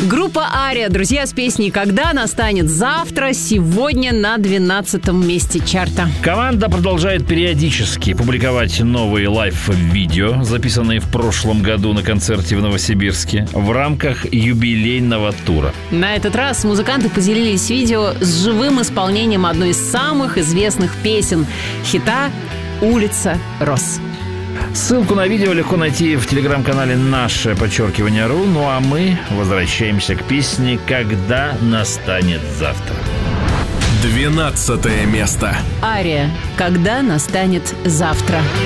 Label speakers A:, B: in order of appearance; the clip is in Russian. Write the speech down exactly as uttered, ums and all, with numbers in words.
A: Группа «Ария», друзья, с песней «Когда настанет завтра» сегодня на двенадцатом месте чарта.
B: Команда продолжает периодически публиковать новые лайв-видео, записанные в прошлом году на концерте в Новосибирске, в рамках юбилейного тура.
A: На этот раз музыканты поделились видео с живым исполнением одной из самых известных песен хита «Улица роз».
B: Ссылку на видео легко найти в телеграм-канале «Наше подчеркивание РУ». Ну а мы возвращаемся к песне «Когда настанет завтра».
C: Двенадцатое место.
A: «Ария. Когда настанет завтра».